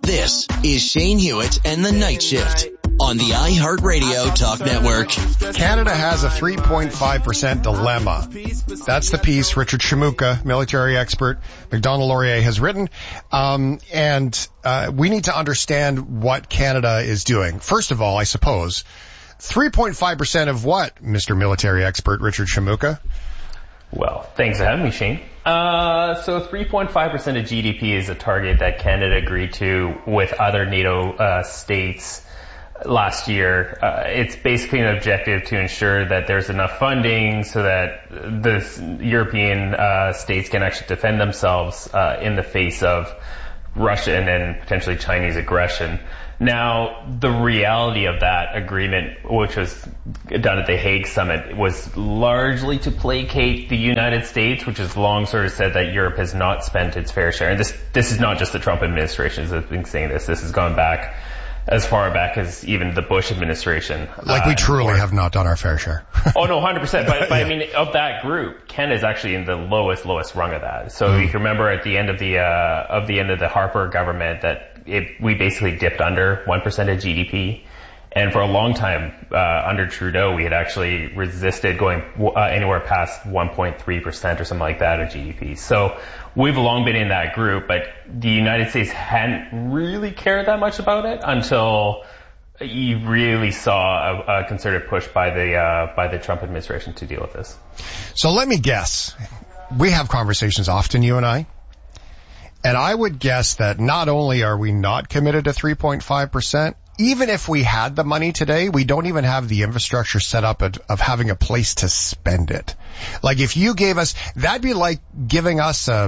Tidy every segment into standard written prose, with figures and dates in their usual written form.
This is Shane Hewitt and the Night Shift on the iHeartRadio Talk Network. Canada has a 3.5% dilemma. That's the piece Richard Shimooka, military expert, Macdonald Laurier has written. And we need to understand what Canada is doing. First of all, I suppose, 3.5% of what, Mr. Military Expert Richard Shimooka? Well, thanks for having me, Shane. So 3.5% of GDP is a target that Canada agreed to with other NATO states last year. It's basically an objective to ensure that there's enough funding so that the European states can actually defend themselves in the face of Russian and potentially Chinese aggression. Now, the reality of that agreement, which was done at the Hague Summit, was largely to placate the United States, which has long sort of said that Europe has not spent its fair share. And this is not just the Trump administration that's been saying this. This has gone back as far back as even the Bush administration. Like we truly have not done our fair share. Oh no, 100%. But I mean, of that group, Canada is actually in the lowest rung of that. So you can remember at the end of the Harper government that we basically dipped under 1% of GDP. And for a long time, under Trudeau, we had actually resisted going anywhere past 1.3% or something like that of GDP. So we've long been in that group, but the United States hadn't really cared that much about it until you really saw a concerted push by the Trump administration to deal with this. So let me guess. We have conversations often, you and I. And I would guess that not only are we not committed to 3.5%, even if we had the money today, we don't even have the infrastructure set up of having a place to spend it. Like if you gave us, that'd be like giving us a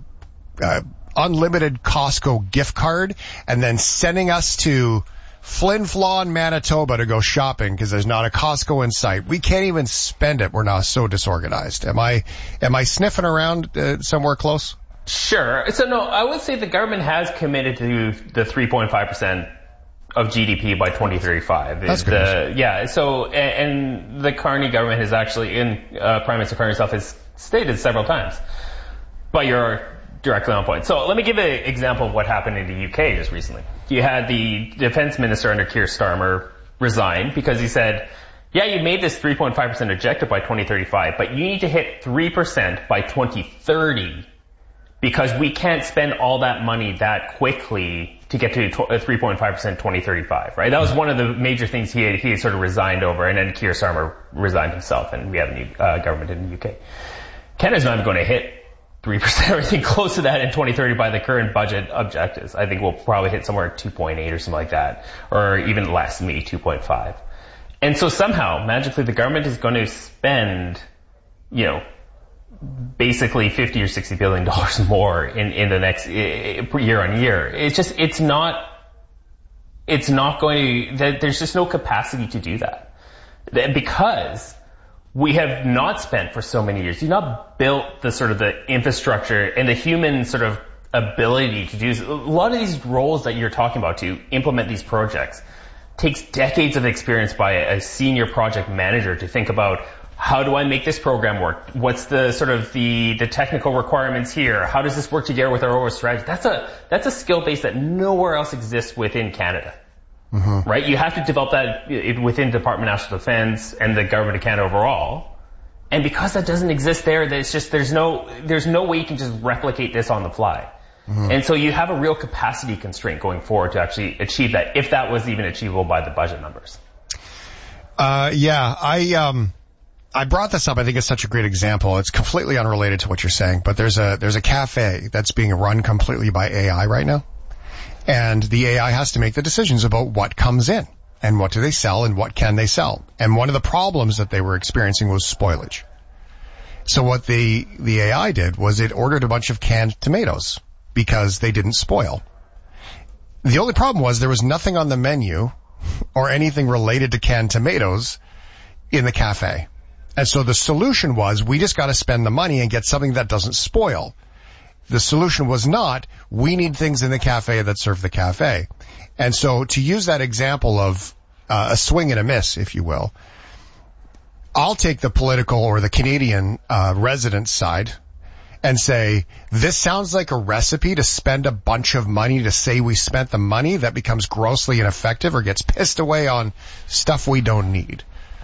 unlimited Costco gift card and then sending us to Flin Flon, Manitoba to go shopping because there's not a Costco in sight. We can't even spend it. We're now so disorganized. Am I sniffing around somewhere close? Sure. So no, I would say the government has committed to the 3.5% of GDP by 2035. That's good. Yeah. So, and the Carney government has actually, Prime Minister Carney himself has stated several times. But you're directly on point. So let me give an example of what happened in the UK just recently. You had the defense minister under Keir Starmer resign because he said, yeah, you made this 3.5% objective by 2035, but you need to hit 3% by 2030 because we can't spend all that money that quickly to get to 3.5% 2035, right? That was one of the major things he had sort of resigned over, and then Keir Starmer resigned himself, and we have a new government in the UK. Canada's not even going to hit 3% or anything close to that in 2030 by the current budget objectives. I think we'll probably hit somewhere at 2.8 or something like that, or even less, maybe 2.5. And so somehow, magically, the government is going to spend, basically $50 or $60 billion more in the next year on year. It's not going to, there's just no capacity to do that. Because we have not spent for so many years. You've not built the sort of the infrastructure and the human sort of ability to do a lot of these roles that you're talking about to implement these projects takes decades of experience by a senior project manager to think about how do I make this program work? What's the sort of the technical requirements here? How does this work together with our overall strategy? That's a skill base that nowhere else exists within Canada. Mm-hmm. Right? You have to develop that within Department of National Defense and the Government of Canada overall. And because that doesn't exist there, there's no way you can just replicate this on the fly. Mm-hmm. And so you have a real capacity constraint going forward to actually achieve that, if that was even achievable by the budget numbers. I brought this up. I think it's such a great example. It's completely unrelated to what you're saying, but there's a cafe that's being run completely by AI right now. And the AI has to make the decisions about what comes in and what do they sell and what can they sell. And one of the problems that they were experiencing was spoilage. So what the AI did was it ordered a bunch of canned tomatoes because they didn't spoil. The only problem was there was nothing on the menu or anything related to canned tomatoes in the cafe. And so the solution was we just got to spend the money and get something that doesn't spoil. The solution was not, we need things in the cafe that serve the cafe. And so to use that example of a swing and a miss, if you will, I'll take the political or the Canadian resident side, and say, this sounds like a recipe to spend a bunch of money to say we spent the money that becomes grossly ineffective or gets pissed away on stuff we don't need.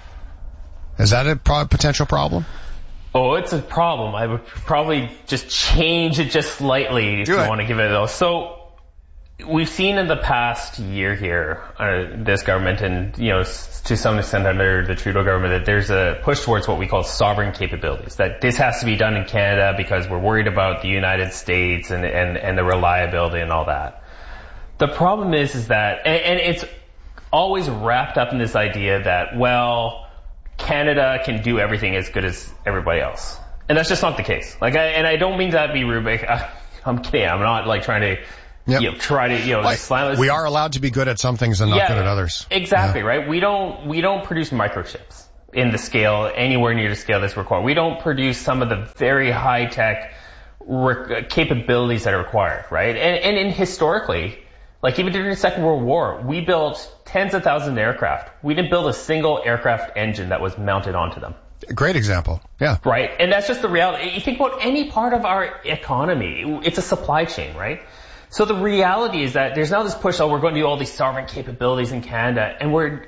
Is that a potential problem? Oh, it's a problem. I would probably just change it just slightly if you want to give it a go. So we've seen in the past year here, this government and, to some extent under the Trudeau government, that there's a push towards what we call sovereign capabilities, that this has to be done in Canada because we're worried about the United States and the reliability and all that. The problem is that, and it's always wrapped up in this idea that, well, Canada can do everything as good as everybody else. And that's just not the case. I don't mean that to be rude, but I'm kidding. I'm not trying to try to slam us. We are allowed to be good at some things and not good at others. Exactly, right? We don't produce microchips in the scale, anywhere near the scale that's required. We don't produce some of the very high-tech capabilities that are required, right? And historically, even during the Second World War, we built tens of thousands of aircraft. We didn't build a single aircraft engine that was mounted onto them. Great example. Yeah. Right? And that's just the reality. You think about any part of our economy, it's a supply chain, right? So the reality is that there's now this push, we're going to do all these sovereign capabilities in Canada,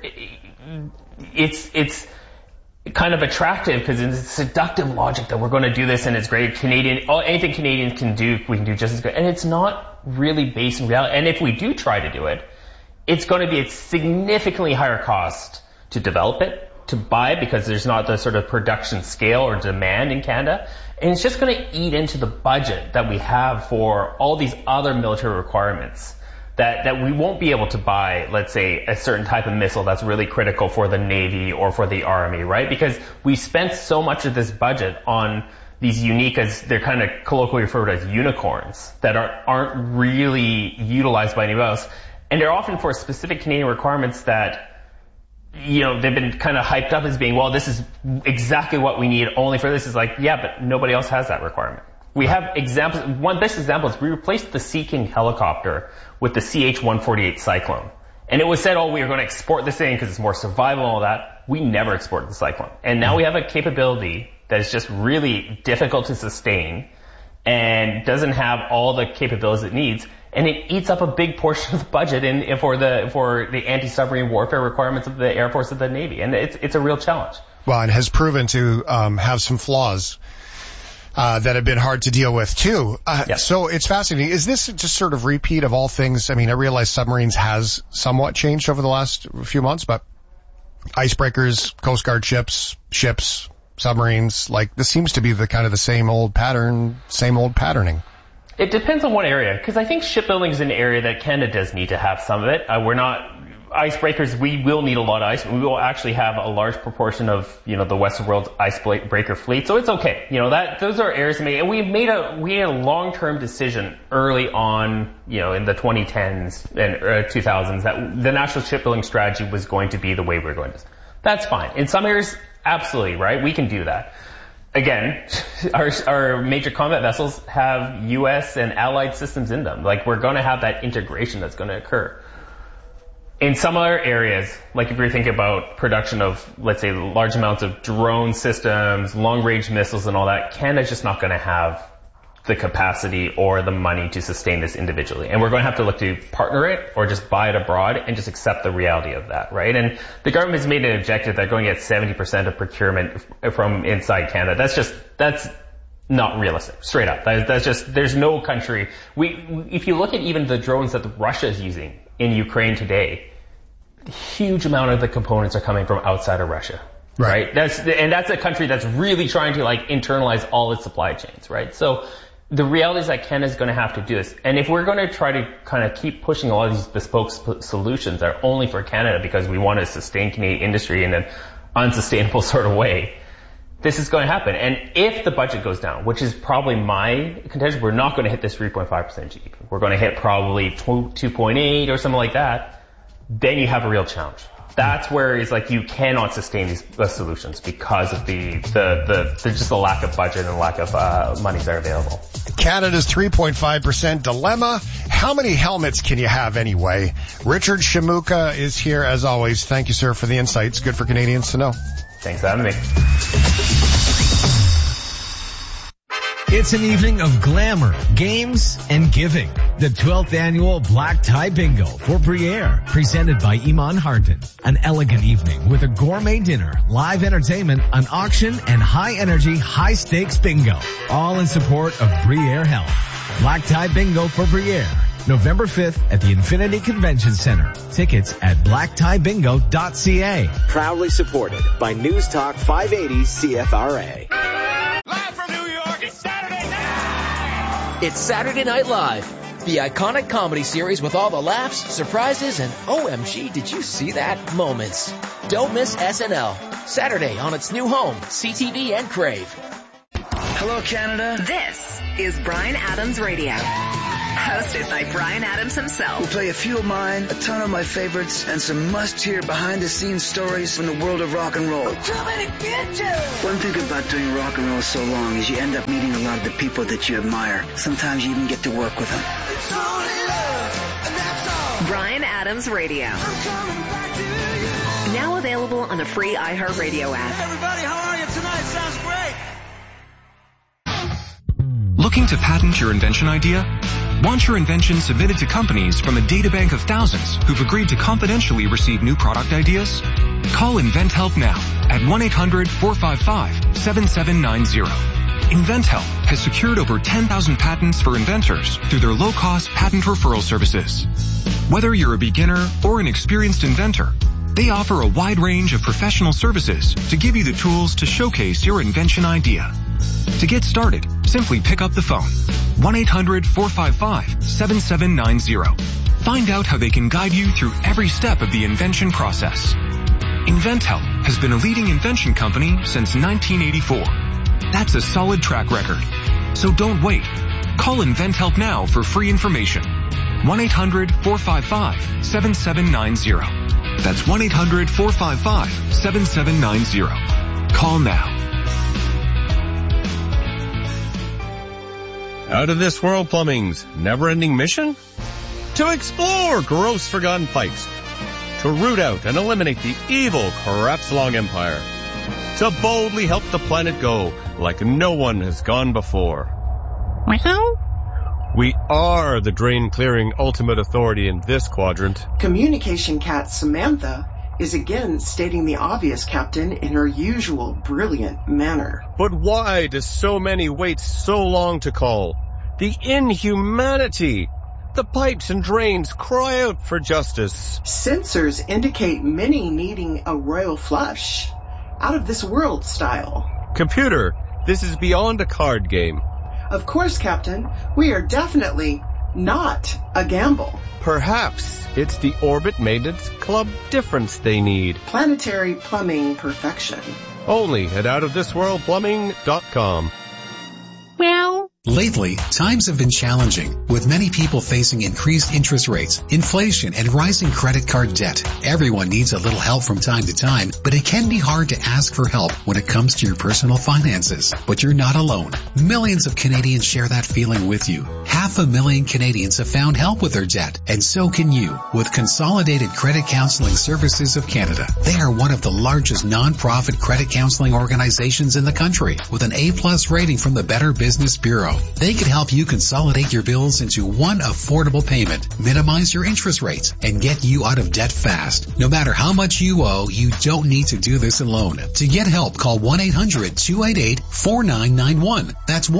and it's kind of attractive because it's a seductive logic that we're going to do this and it's great. Anything Canadians can do, we can do just as good. And it's not really based in reality. And if we do try to do it, it's going to be a significantly higher cost to develop it, to buy it, because there's not the sort of production scale or demand in Canada. And it's just going to eat into the budget that we have for all these other military requirements that we won't be able to buy, let's say, a certain type of missile that's really critical for the Navy or for the Army, right? Because we spent so much of this budget on these unique, as they're kind of colloquially referred to as unicorns, that aren't really utilized by anybody else. And they're often for specific Canadian requirements that, they've been kind of hyped up as being, well, this is exactly what we need only for this. Is but nobody else has that requirement. We have examples. One best example is we replaced the Sea King helicopter with the CH-148 Cyclone. And it was said, we are going to export this thing because it's more survival and all that. We never exported the Cyclone. And now we have a capability that is just really difficult to sustain and doesn't have all the capabilities it needs. And it eats up a big portion of the budget for the anti-submarine warfare requirements of the Air Force and the Navy. And it's a real challenge. Well, it has proven to have some flaws that have been hard to deal with too. So it's fascinating. Is this just sort of repeat of all things? I mean, I realize submarines has somewhat changed over the last few months, but icebreakers, Coast Guard ships, submarines, this seems to be the same old pattern, same old patterning. It depends on what area, because I think shipbuilding is an area that Canada does need to have some of it. We're not icebreakers. We will need a lot of ice. We will actually have a large proportion of the Western world's icebreaker fleet, so it's okay. Those are areas to make. And we made a long-term decision early on, in the 2010s and 2000s, that the national shipbuilding strategy was going to be the way we're going to. That's fine. In some areas, absolutely right. We can do that. Again, our major combat vessels have U.S. and allied systems in them. We're going to have that integration that's going to occur. In some other areas, if you're thinking about production of, let's say, large amounts of drone systems, long-range missiles and all that, Canada's just not going to have the capacity or the money to sustain this individually. And we're going to have to look to partner it or just buy it abroad and just accept the reality of that, right? And the government has made an objective that going to get 70% of procurement from inside Canada. That's not realistic, straight up. That's just, there's no country. If you look at even the drones that Russia is using in Ukraine today, a huge amount of the components are coming from outside of Russia. Right? That's a country that's really trying to internalize all its supply chains, right? So the reality is that Canada's going to have to do this. And if we're going to try to kind of keep pushing all of these bespoke solutions that are only for Canada because we want to sustain Canadian industry in an unsustainable sort of way, this is going to happen. And if the budget goes down, which is probably my contention, we're not going to hit this 3.5% GDP. We're going to hit probably 2.8 or something like that. Then you have a real challenge. That's where it's you cannot sustain these solutions because of the just the lack of budget and lack of monies that are available. Canada's 3.5% dilemma. How many helmets can you have anyway? Richard Shamuka is here as always. Thank you, sir, for the insights. Good for Canadians to know. Thanks for having me. It's an evening of glamour, games, and giving. The 12th annual Black Tie Bingo for Briere, presented by Iman Hardin. An elegant evening with a gourmet dinner, live entertainment, an auction, and high-energy, high-stakes bingo. All in support of Briere Health. Black Tie Bingo for Briere, November 5th at the Infinity Convention Center. Tickets at blacktiebingo.ca. Proudly supported by News Talk 580 CFRA. Live from New York, it's Saturday night! It's Saturday Night Live, the iconic comedy series with all the laughs, surprises, and OMG, did you see that moments. Don't miss SNL, Saturday on its new home, CTV and Crave. Hello, Canada. This is Bryan Adams Radio. Hosted by Bryan Adams himself. We'll play a few of mine, a ton of my favorites, and some must-hear behind-the-scenes stories from the world of rock and roll. Too many bitches! One thing about doing rock and roll so long is you end up meeting a lot of the people that you admire. Sometimes you even get to work with them. It's only love, and that's all. Bryan Adams Radio. I'm coming back to you. Now available on the free iHeartRadio app. Hey, everybody, how are you tonight? Sounds great. Looking to patent your invention idea? Want your invention submitted to companies from a databank of thousands who've agreed to confidentially receive new product ideas? Call InventHelp now at 1-800-455-7790. InventHelp has secured over 10,000 patents for inventors through their low-cost patent referral services. Whether you're a beginner or an experienced inventor, they offer a wide range of professional services to give you the tools to showcase your invention idea. To get started, simply pick up the phone. 1-800-455-7790. Find out how they can guide you through every step of the invention process. InventHelp has been a leading invention company since 1984. That's a solid track record. So don't wait. Call InventHelp now for free information. 1-800-455-7790. That's 1-800-455-7790. Call now. Out of This World Plumbing's never-ending mission? To explore gross forgotten pipes. To root out and eliminate the evil Kratsalong Empire. To boldly help the planet go like no one has gone before. We are the drain-clearing ultimate authority in this quadrant. Communication cat Samantha is again stating the obvious, Captain, in her usual brilliant manner. But why do so many wait so long to call? The inhumanity! The pipes and drains cry out for justice. Sensors indicate many needing a royal flush. Out of this world style. Computer, this is beyond a card game. Of course, Captain. We are definitely not a gamble. Perhaps it's the Orbit Maintenance Club difference they need. Planetary plumbing perfection. Only at outofthisworldplumbing.com. Lately, times have been challenging, with many people facing increased interest rates, inflation, and rising credit card debt. Everyone needs a little help from time to time, but it can be hard to ask for help when it comes to your personal finances. But you're not alone. Millions of Canadians share that feeling with you. 500,000 Canadians have found help with their debt, and so can you with Consolidated Credit Counseling Services of Canada. They are one of the largest non-profit credit counseling organizations in the country, with an A+ rating from the Better Business Bureau. They can help you consolidate your bills into one affordable payment, minimize your interest rates, and get you out of debt fast. No matter how much you owe, you don't need to do this alone. To get help, call 1-800-288-4991. That's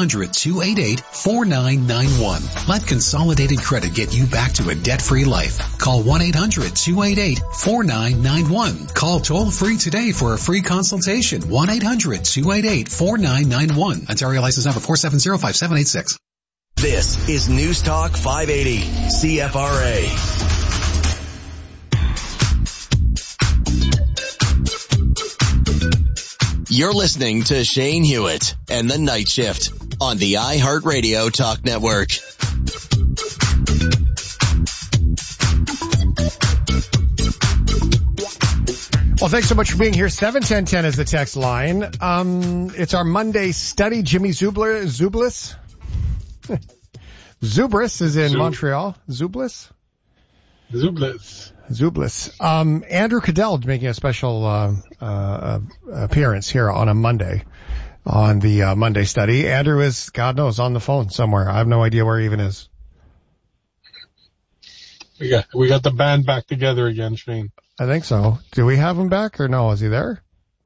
1-800-288-4991. Let Consolidated Credit get you back to a debt-free life. Call 1-800-288-4991. Call toll-free today for a free consultation. 1-800-288-4991. Ontario license number 4705786. This is News Talk 580 CFRA. You're listening to Shane Hewitt and the Night Shift on the iHeartRadio Talk Network. Well, thanks so much for being here. 71010 is the text line. It's our Monday study. Jimmy Zublis. Zubris is in Montreal. Zublis. Andrew Cadell making a special appearance here on a Monday. on the Monday study. Andrew is, God knows, on the phone somewhere. I have no idea where he even is. We got the band back together again, Shane. I think so. Do we have him back or no? Is he there?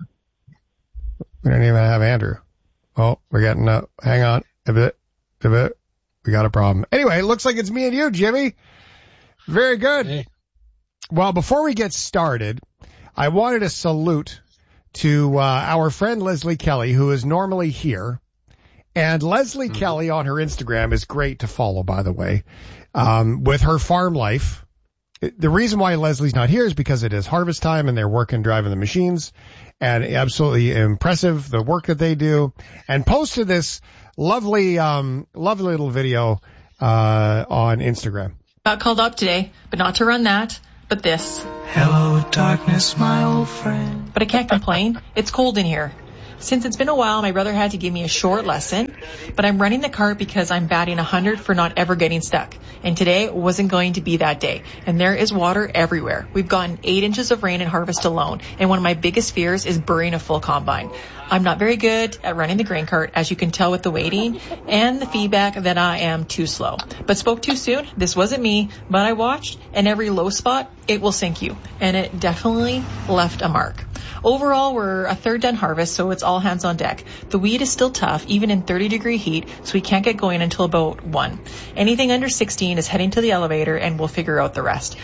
We don't even have Andrew. Oh, we're getting hang on a bit. We got a problem. Anyway, it looks like it's me and you, Jimmy. Very good. Hey. Well, before we get started, I wanted to salute to our friend Leslie Kelly, who is normally here. And Leslie Kelly on her Instagram is great to follow, by the way, with her farm life. The reason why Leslie's not here is because it is harvest time and they're working, driving the machines, and absolutely impressive, the work that they do, and posted this lovely little video on Instagram. Got called up today, but not to run that, but this. Hello, darkness, my old friend. But I can't complain. It's cold in here. Since it's been a while, my brother had to give me a short lesson, but I'm running the cart because I'm batting 100 for not ever getting stuck. And today wasn't going to be that day. And there is water everywhere. We've gotten 8 inches of rain in harvest alone. And one of my biggest fears is burying a full combine. I'm not very good at running the grain cart, as you can tell with the waiting and the feedback that I am too slow. But spoke too soon. This wasn't me, but I watched, and every low spot, it will sink you. And it definitely left a mark. Overall, we're a third done harvest, so it's all hands on deck. The weed is still tough, even in 30-degree heat, so we can't get going until about 1. Anything under 16 is heading to the elevator, and we'll figure out the rest.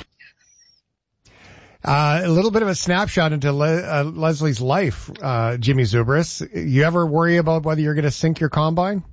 A little bit of a snapshot into Leslie's life, Jimmy Zubris. You ever worry about whether you're going to sink your combine?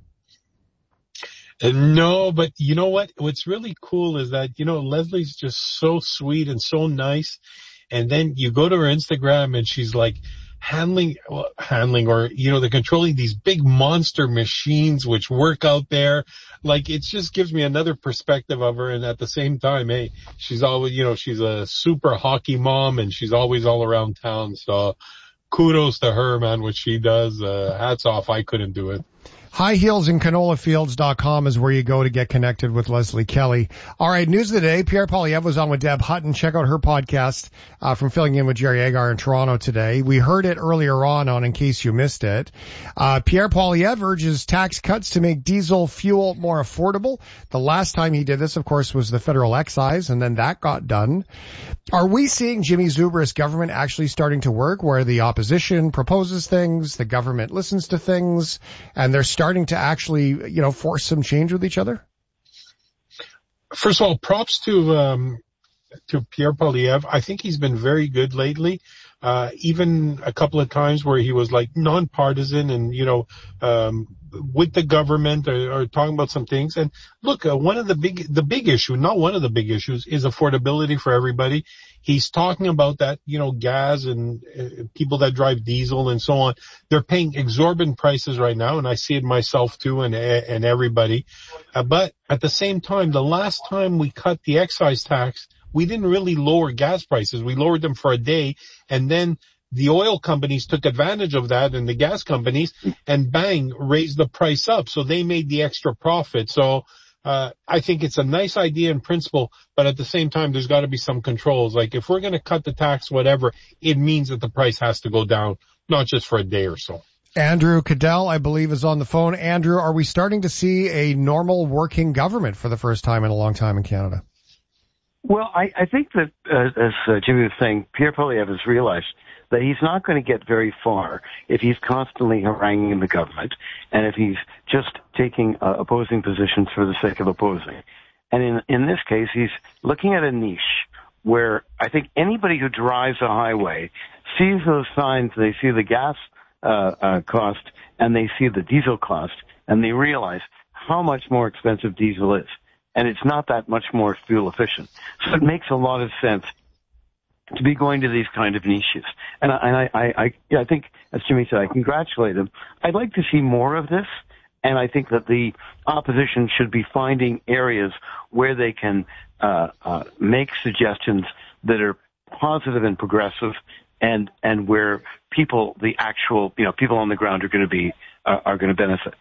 No, but you know what? What's really cool is that, Leslie's just so sweet and so nice. And then you go to her Instagram and she's like handling or, they're controlling these big monster machines which work out there. Like, it just gives me another perspective of her. And at the same time, hey, she's always, she's a super hockey mom and she's always all around town. So kudos to her, man, what she does. Hats off. I couldn't do it. HighHeelsandCanolaFields.com is where you go to get connected with Leslie Kelly. All right, news of the day. Pierre Poilievre was on with Deb Hutton. Check out her podcast from Filling In with Jerry Agar in Toronto today. We heard it earlier on In Case You Missed It. Pierre Poilievre urges tax cuts to make diesel fuel more affordable. The last time he did this, of course, was the federal excise, and then that got done. Are we seeing Jimmy Zubris' government actually starting to work where the opposition proposes things, the government listens to things, and they're starting to actually, force some change with each other? First of all, props to Pierre Poilievre. I think he's been very good lately. Even a couple of times where he was like nonpartisan and, with the government or talking about some things. And look, the big issue, not one of the big issues, is affordability for everybody. He's talking about that, gas and people that drive diesel and so on. They're paying exorbitant prices right now, and I see it myself too, and everybody. But at the same time, the last time we cut the excise tax, we didn't really lower gas prices. We lowered them for a day, and then the oil companies took advantage of that, and the gas companies, and bang, raised the price up. So they made the extra profit. So I think it's a nice idea in principle, but at the same time, there's got to be some controls. Like, if we're going to cut the tax, whatever, it means that the price has to go down, not just for a day or so. Andrew Cadell, I believe, is on the phone. Andrew, are we starting to see a normal working government for the first time in a long time in Canada? Well, I think that, as Jimmy was saying, Pierre Poilievre has realized that he's not going to get very far if he's constantly haranguing the government and if he's just taking opposing positions for the sake of opposing. And in this case, he's looking at a niche where I think anybody who drives a highway sees those signs, they see the gas cost and they see the diesel cost, and they realize how much more expensive diesel is. And it's not that much more fuel efficient. So it makes a lot of sense to be going to these kind of niches. And I think, as Jimmy said, I congratulate him. I'd like to see more of this, and I think that the opposition should be finding areas where they can make suggestions that are positive and progressive, and where people, the actual, people on the ground are going to benefit.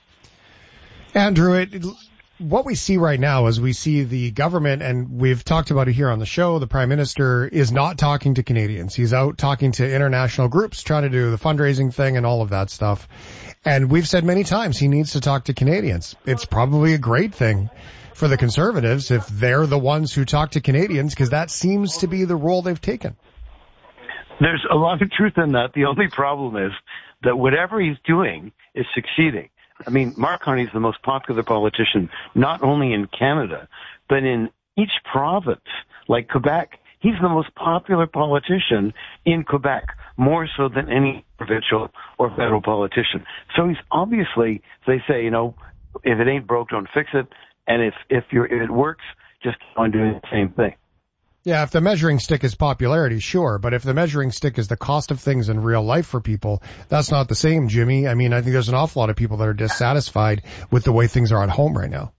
Andrew, what we see right now is we see the government, and we've talked about it here on the show, the Prime Minister is not talking to Canadians. He's out talking to international groups, trying to do the fundraising thing and all of that stuff. And we've said many times he needs to talk to Canadians. It's probably a great thing for the Conservatives if they're the ones who talk to Canadians, because that seems to be the role they've taken. There's a lot of truth in that. The only problem is that whatever he's doing is succeeding. I mean, Mark Carney is the most popular politician, not only in Canada, but in each province, like Quebec. He's the most popular politician in Quebec, more so than any provincial or federal politician. So he's obviously, they say, you know, if it ain't broke, don't fix it. And if it works, just keep on doing the same thing. Yeah, if the measuring stick is popularity, sure. But if the measuring stick is the cost of things in real life for people, that's not the same, Jimmy. I mean, I think there's an awful lot of people that are dissatisfied with the way things are at home right now.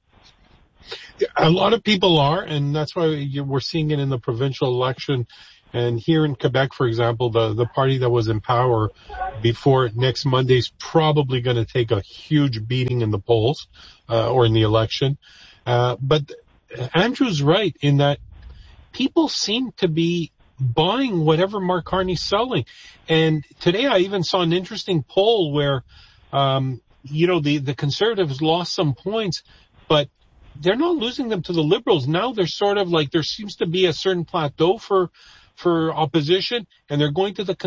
A lot of people are, and that's why we're seeing it in the provincial election. And here in Quebec, for example, the party that was in power before next Monday is probably going to take a huge beating in the polls or in the election. But Andrew's right in that people seem to be buying whatever Mark Carney's selling. And today I even saw an interesting poll where, the Conservatives lost some points, but they're not losing them to the Liberals. Now they're sort of like, there seems to be a certain plateau for opposition, and they're going to the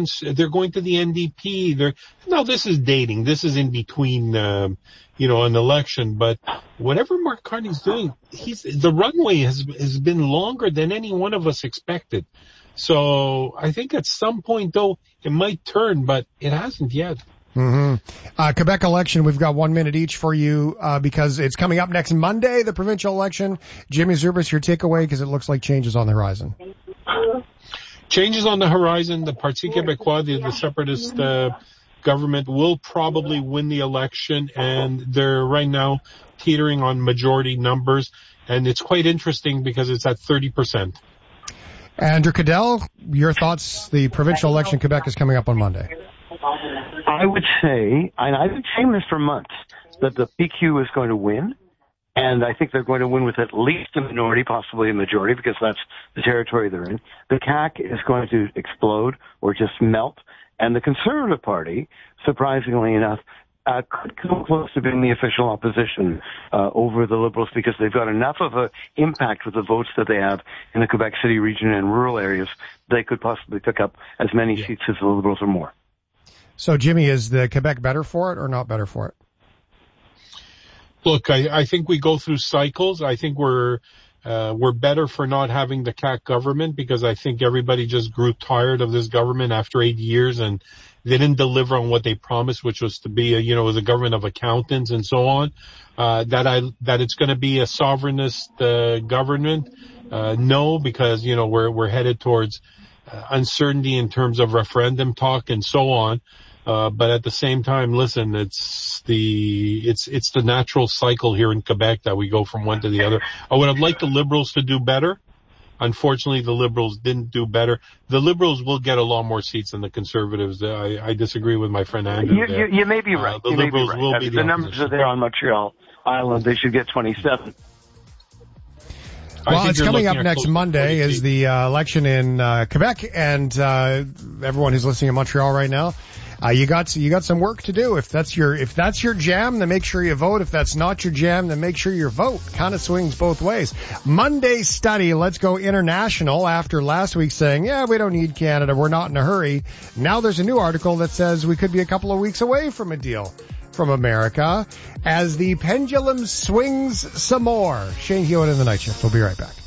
NDP. No, this is dating. This is in between, an election. But whatever Mark Carney's doing, the runway has been longer than any one of us expected. So I think at some point, though, it might turn, but it hasn't yet. Mm-hmm. Quebec election, we've got 1 minute each for you, because it's coming up next Monday, the provincial election. Jimmy Zurbis, your takeaway, because it looks like change is on the horizon. Changes on the horizon. The Parti Québécois, the separatist government, will probably win the election, and they're right now teetering on majority numbers. And it's quite interesting because it's at 30%. Andrew Cadell, your thoughts? The provincial election in Quebec is coming up on Monday. I would say, and I've been saying this for months, that the PQ is going to win. And I think they're going to win with at least a minority, possibly a majority, because that's the territory they're in. The CAQ is going to explode or just melt. And the Conservative Party, surprisingly enough, could come close to being the official opposition over the Liberals, because they've got enough of an impact with the votes that they have in the Quebec City region and rural areas. They could possibly pick up as many seats as the Liberals or more. So, Jimmy, is the Quebec better for it or not better for it? Look, I think we go through cycles. I think we're better for not having the CAQ government, because I think everybody just grew tired of this government after 8 years, and they didn't deliver on what they promised, which was to be a government of accountants and so on. That it's going to be a sovereignist government. No, because we're headed towards uncertainty in terms of referendum talk and so on. But at the same time, listen, it's the natural cycle here in Quebec that we go from one to the other. I would have liked the Liberals to do better. Unfortunately, the Liberals didn't do better. The Liberals will get a lot more seats than the Conservatives. I disagree with my friend Andrew there. You may be right. The Liberals will be the numbers are there on Montreal Island. They should get 27. Well, it's coming up next Monday is the election in Quebec, and everyone who's listening in Montreal right now, you got some work to do. If that's your jam, then make sure you vote. If that's not your jam, then make sure your vote kind of swings both ways. Monday study, let's go international. After last week saying, yeah, we don't need Canada, we're not in a hurry. Now there's a new article that says we could be a couple of weeks away from a deal from America as the pendulum swings some more. Shane Hewitt in the Night Shift. We'll be right back.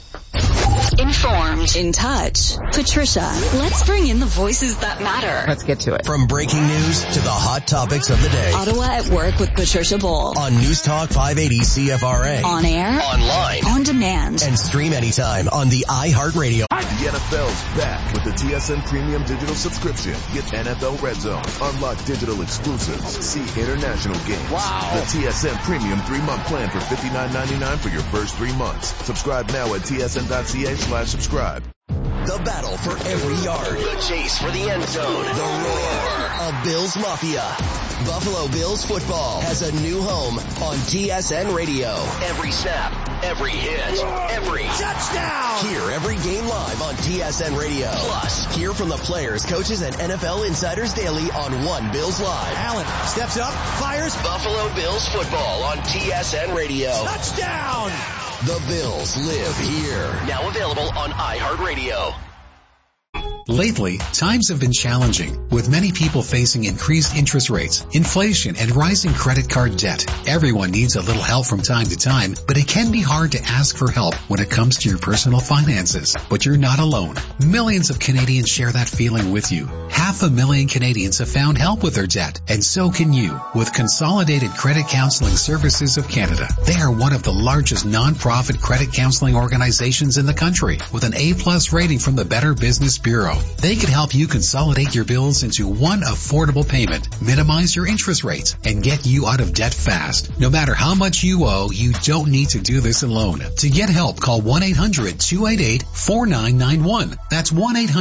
Informed, in touch. Patricia, let's bring in the voices that matter. Let's get to it. From breaking news to the hot topics of the day. Ottawa at Work with Patricia Bull. On News Talk 580 CFRA. On air. Online. On demand. And stream anytime on the iHeartRadio. The NFL's back with the TSN Premium Digital subscription. Get NFL Red Zone, unlock digital exclusives, see international games. Wow. The TSN Premium 3-month plan for $59.99 for your first 3 months. Subscribe now at tsn.ca/subscribe. The battle for every yard. The chase for the end zone. The roar of Bills Mafia. Buffalo Bills football has a new home on TSN Radio. Every snap, every hit, every touchdown. Hear every game live on TSN Radio. Plus, hear from the players, coaches, and NFL insiders daily on One Bills Live. Allen steps up, fires. Buffalo Bills football on TSN Radio. Touchdown! The Bills live here. Now available on iHeartRadio. Lately, times have been challenging, with many people facing increased interest rates, inflation, and rising credit card debt. Everyone needs a little help from time to time, but it can be hard to ask for help when it comes to your personal finances. But you're not alone. Millions of Canadians share that feeling with you. 500,000 Canadians have found help with their debt, and so can you with Consolidated Credit Counseling Services of Canada. They are one of the largest non-profit credit counseling organizations in the country, with an A+ rating from the Better Business Bureau. They can help you consolidate your bills into one affordable payment, minimize your interest rates, and get you out of debt fast. No matter how much you owe, you don't need to do this alone. To get help, call 1-800-288-4991. That's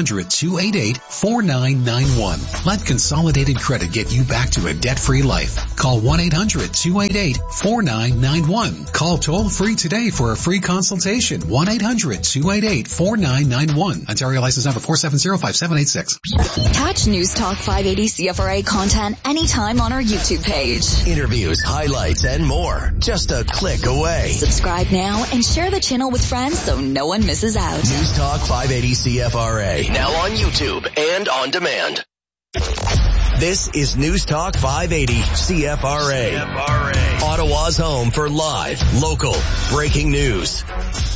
1-800-288-4991. Let Consolidated Credit get you back to a debt-free life. Call 1-800-288-4991. Call toll-free today for a free consultation. 1-800-288-4991. Ontario license number 4705786. Catch News Talk 580 CFRA content anytime on our YouTube page. Interviews, highlights, and more. Just a click away. Subscribe now and share the channel with friends so no one misses out. News Talk 580 CFRA. Now on YouTube and on demand. This is News Talk 580 CFRA. Ottawa's home for live, local, breaking news.